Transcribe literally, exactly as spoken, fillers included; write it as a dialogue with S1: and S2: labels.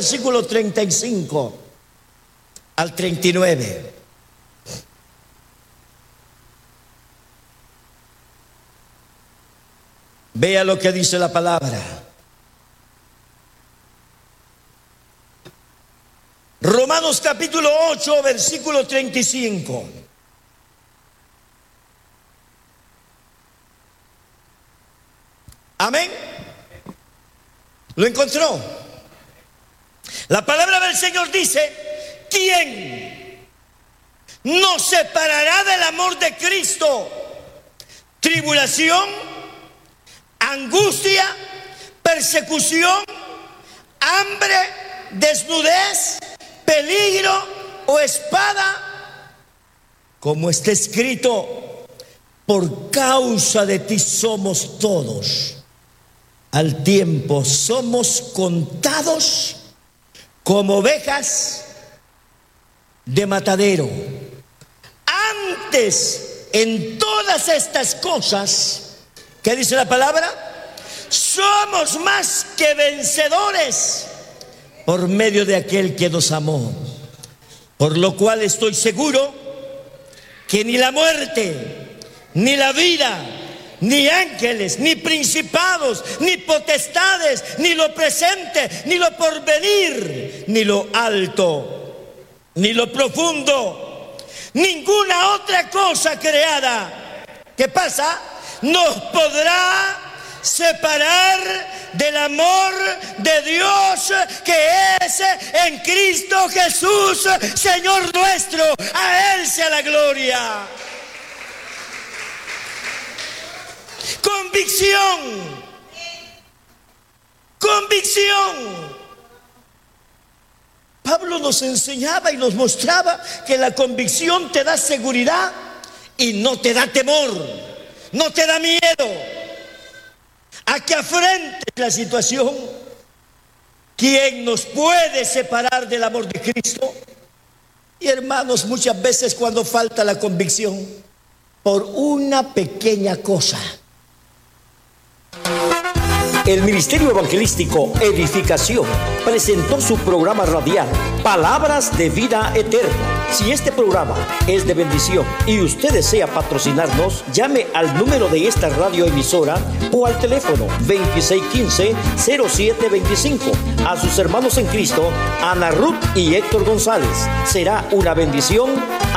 S1: versículo treinta y cinco al treinta y nueve. Vea lo que dice la palabra. Romanos capítulo ocho, versículo treinta y cinco. Amén. ¿Lo encontró? La palabra del Señor dice: ¿quién nos separará del amor de Cristo? Tribulación, angustia, persecución, hambre, desnudez, peligro o espada. Como está escrito: por causa de ti somos todos al tiempo somos contados como ovejas de matadero. Antes, en todas estas cosas, ¿qué dice la palabra? Somos más que vencedores por medio de aquel que nos amó. Por lo cual estoy seguro que ni la muerte, ni la vida, ni ángeles, ni principados, ni potestades, ni lo presente, ni lo porvenir, ni lo alto, ni lo profundo, ninguna otra cosa creada, ¿qué pasa? Nos podrá separar del amor de Dios que es en Cristo Jesús, Señor nuestro. A Él sea la gloria. Convicción, convicción. Pablo nos enseñaba y nos mostraba que la convicción te da seguridad y no te da temor, no te da miedo a que afrentes la situación. ¿Quién nos puede separar del amor de Cristo? Y hermanos, muchas veces cuando falta la convicción por una pequeña cosa.
S2: El Ministerio Evangelístico Edificación presentó su programa radial Palabras de Vida Eterna. Si este programa es de bendición y usted desea patrocinarnos, llame al número de esta radioemisora o al teléfono veintiséis quince, cero siete veinticinco. A sus hermanos en Cristo, Ana Ruth y Héctor González. Será una bendición.